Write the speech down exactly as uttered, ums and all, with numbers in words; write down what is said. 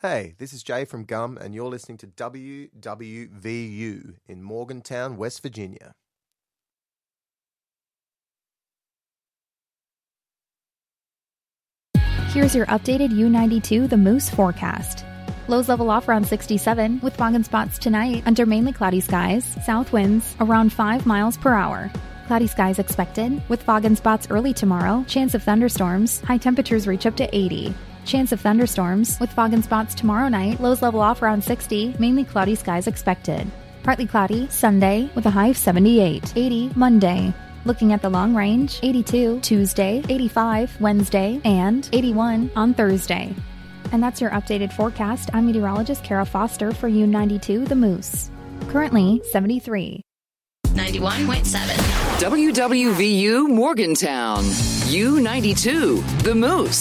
Hey, this is Jay from Gum, and you're listening to W W V U in Morgantown, West Virginia. Here's your updated U ninety-two The Moose forecast. Lows level off around sixty-seven, with fog and spots tonight under mainly cloudy skies, south winds around five miles per hour. Cloudy skies expected, with fog and spots early tomorrow, chance of thunderstorms, high temperatures reach up to eighty. Chance of thunderstorms, with fog and spots tomorrow night, lows level off around sixty, mainly cloudy skies expected. Partly cloudy Sunday, with a high of seventy-eight, eighty Monday. Looking at the long range, eighty-two Tuesday, eighty-five Wednesday, and eighty-one on Thursday. And that's your updated forecast. I'm meteorologist Kara Foster for U ninety-two The Moose. Currently seventy-three. ninety-one point seven. W W V U Morgantown. U ninety-two The Moose.